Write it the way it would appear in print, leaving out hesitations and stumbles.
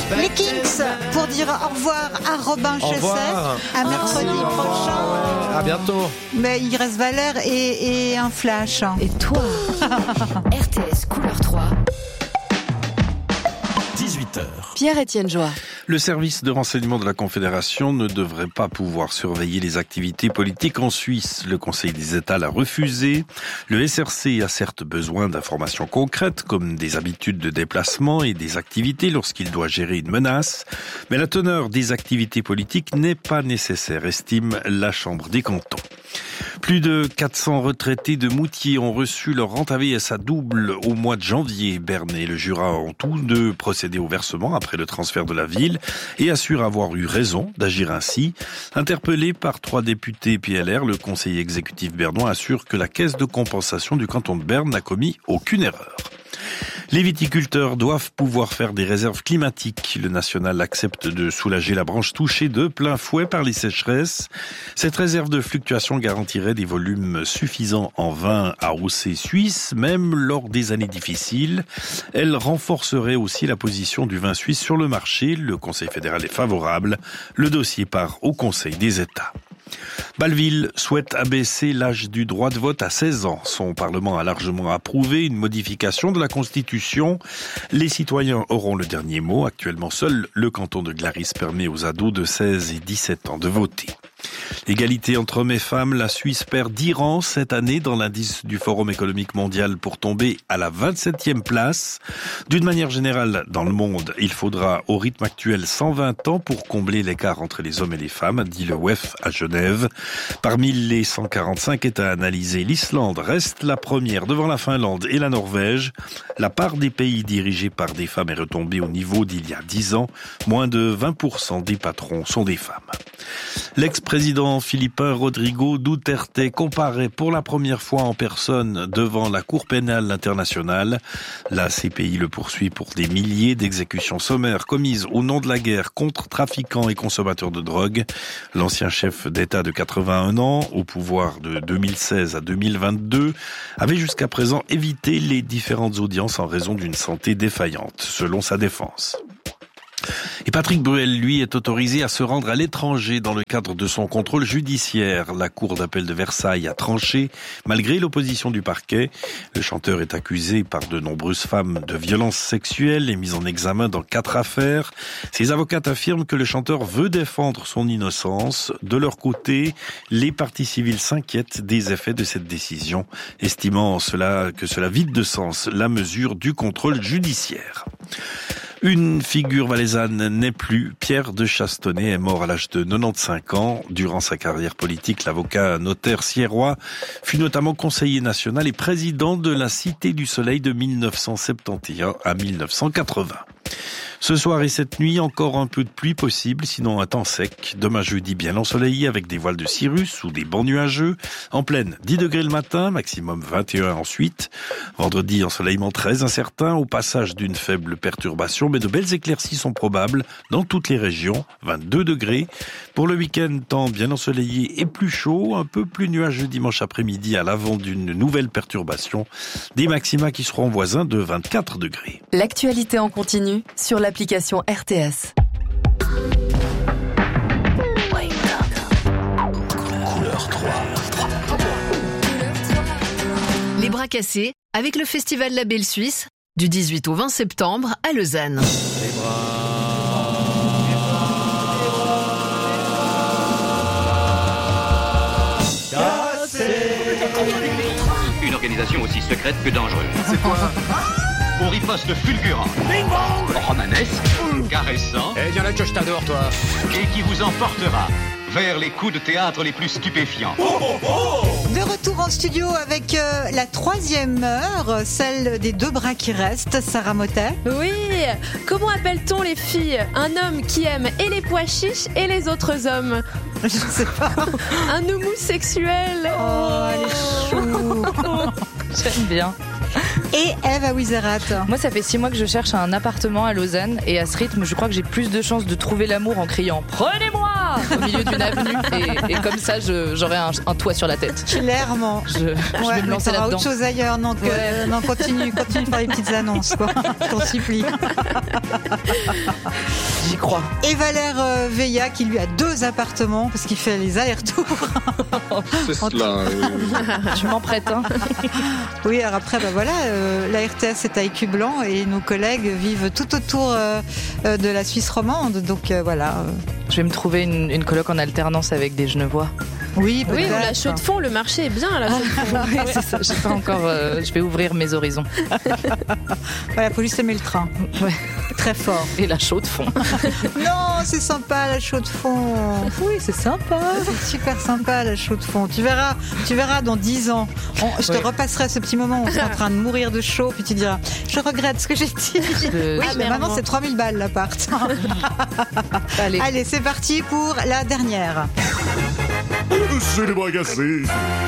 Les Kinks, pour dire au revoir à Robin Chesset, à mercredi prochain. Ouais, à bientôt. Mais il reste Valère et un flash. Et toi RTS Couleur 3. 18h. Pierre-Étienne Joie. Le service de renseignement de la Confédération ne devrait pas pouvoir surveiller les activités politiques en Suisse. Le Conseil des États l'a refusé. Le SRC a certes besoin d'informations concrètes comme des habitudes de déplacement et des activités lorsqu'il doit gérer une menace. Mais la teneur des activités politiques n'est pas nécessaire, estime la Chambre des cantons. Plus de 400 retraités de Moutier ont reçu leur rente AVS à double au mois de janvier. Berne et le Jura ont tous deux procédé au versement après le transfert de la ville et assurent avoir eu raison d'agir ainsi. Interpellé par 3 députés PLR, le conseiller exécutif bernois assure que la caisse de compensation du canton de Berne n'a commis aucune erreur. Les viticulteurs doivent pouvoir faire des réserves climatiques. Le national accepte de soulager la branche touchée de plein fouet par les sécheresses. Cette réserve de fluctuation garantirait des volumes suffisants en vin arrosé suisse, même lors des années difficiles. Elle renforcerait aussi la position du vin suisse sur le marché. Le Conseil fédéral est favorable. Le dossier part au Conseil des États. Bâle-Ville souhaite abaisser l'âge du droit de vote à 16 ans. Son Parlement a largement approuvé une modification de la Constitution. Les citoyens auront le dernier mot. Actuellement, seul le canton de Glaris permet aux ados de 16 et 17 ans de voter. Égalité entre hommes et femmes, la Suisse perd 10 rangs cette année dans l'indice du Forum économique mondial pour tomber à la 27e place. D'une manière générale, dans le monde, il faudra au rythme actuel 120 ans pour combler l'écart entre les hommes et les femmes, dit le WEF à Genève. Parmi les 145 États analysés, l'Islande reste la première devant la Finlande et la Norvège. La part des pays dirigés par des femmes est retombée au niveau d'il y a 10 ans. Moins de 20% des patrons sont des femmes. L'ex-président philippin Rodrigo Duterte comparaît pour la première fois en personne devant la Cour pénale internationale. La CPI le poursuit pour des milliers d'exécutions sommaires commises au nom de la guerre contre trafiquants et consommateurs de drogue. L'ancien chef d'État de 81 ans, au pouvoir de 2016 à 2022, avait jusqu'à présent évité les différentes audiences en raison d'une santé défaillante, selon sa défense. Et Patrick Bruel, lui, est autorisé à se rendre à l'étranger dans le cadre de son contrôle judiciaire. La cour d'appel de Versailles a tranché, malgré l'opposition du parquet. Le chanteur est accusé par de nombreuses femmes de violences sexuelles et mis en examen dans 4 affaires. Ses avocates affirment que le chanteur veut défendre son innocence. De leur côté, les parties civiles s'inquiètent des effets de cette décision, estimant que cela vide de sens la mesure du contrôle judiciaire. Une figure valaisanne n'est plus. Pierre de Chastonnet est mort à l'âge de 95 ans. Durant sa carrière politique, l'avocat notaire sierrois fut notamment conseiller national et président de la Cité du Soleil de 1971 à 1980. Ce soir et cette nuit, encore un peu de pluie possible, sinon un temps sec. Demain jeudi, bien ensoleillé avec des voiles de cirrus ou des bancs nuageux. En pleine, 10 degrés le matin, maximum 21 ensuite. Vendredi, ensoleillement très incertain, au passage d'une faible perturbation, mais de belles éclaircies sont probables dans toutes les régions, 22 degrés. Pour le week-end, temps bien ensoleillé et plus chaud, un peu plus nuageux dimanche après-midi à l'avant d'une nouvelle perturbation. Des maxima qui seront voisins de 24 degrés. L'actualité en continu sur l'application RTS. Couleur 3. Les bras cassés avec le festival La Belle Suisse du 18 au 20 septembre à Lausanne. Une organisation aussi secrète que dangereuse. C'est quoi? On riposte fulgurant, romanesque, caressant, Eh, viens là que je t'adore, toi. et qui vous emportera vers les coups de théâtre les plus stupéfiants. De retour en studio avec la 3e heure, celle des 2 bras qui restent, Sarah Motet. Oui, comment appelle-t-on les filles? Un homme qui aime et les pois chiches et les autres hommes. Je ne sais pas. Un houmous sexuel. Oh, elle est chou. J'aime bien. Et Eve à Wizard. Moi, ça fait 6 mois que je cherche un appartement à Lausanne et à ce rythme, je crois que j'ai plus de chances de trouver l'amour en criant « Prenez-moi !» au milieu d'une avenue. Et comme ça, j'aurai un toit sur la tête. Clairement. Je vais Ouais, me mais lancer t'auras là-dedans. autre chose ailleurs. Non, non, continue de faire les petites annonces, quoi. Je t'en supplie. J'y crois. Et Valère Veilla qui lui a 2 appartements parce qu'il fait les allers-retours. C'est cela. Tu m'en prêtes, hein. Oui, alors après, voilà, la RTS est à Écublanc et nos collègues vivent tout autour de la Suisse romande. Donc voilà. Je vais me trouver une coloc en alternance avec des Genevois. Oui, Oui, ou peut-être. la Chaux-de-Fonds, le marché est bien à la Chaux-de-Fonds. Oui, c'est ça. J'ai pas encore. Je vais ouvrir mes horizons. Voilà, faut juste aimer le train. Ouais. Très fort. Et la chaux de fond. Non, c'est sympa la chaux de fond. Oui, c'est sympa. C'est super sympa la chaux de fond. Tu verras dans 10 ans. Je te repasserai ce petit moment où on est en train de mourir de chaud, puis tu diras, je regrette ce que j'ai dit. Oui, mais maintenant c'est 3000 balles l'appart. Allez. Allez, c'est parti pour la dernière. C'est les bras cassés.